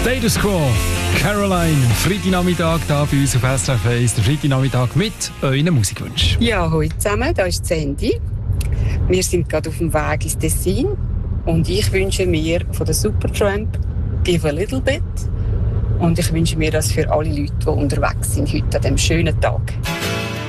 Status Quo, Caroline, Freitagnachmittag hier bei uns auf SRF 1, der Freitagnachmittag mit euren Musikwünschen. Ja, hallo zusammen, da ist Sandy. Wir sind gerade auf dem Weg ins Tessin und ich wünsche mir von der Supertramp «Give a Little Bit» und ich wünsche mir das für alle Leute, die unterwegs sind heute an diesem schönen Tag.